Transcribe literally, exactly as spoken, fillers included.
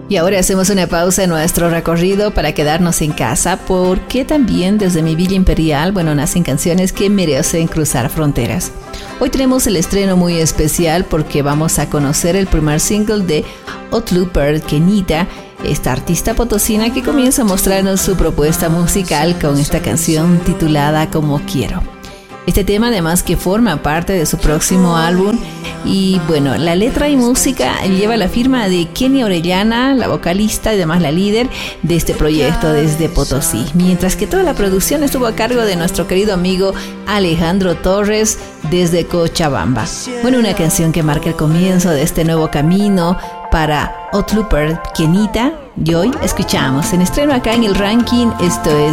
Y ahora hacemos una pausa en nuestro recorrido para quedarnos en casa, porque también desde mi Villa Imperial, bueno, nacen canciones que merecen cruzar fronteras. Hoy tenemos el estreno muy especial porque vamos a conocer el primer single de Ottluper Kenita, esta artista potosina que comienza a mostrarnos su propuesta musical con esta canción titulada Como Quiero. Este tema además que forma parte de su próximo álbum y bueno, la letra y música lleva la firma de Kenia Orellana, la vocalista y además la líder de este proyecto desde Potosí, mientras que toda la producción estuvo a cargo de nuestro querido amigo Alejandro Torres desde Cochabamba. Bueno, una canción que marca el comienzo de este nuevo camino para Ottluper Kenita y hoy escuchamos en estreno acá en el ranking, esto es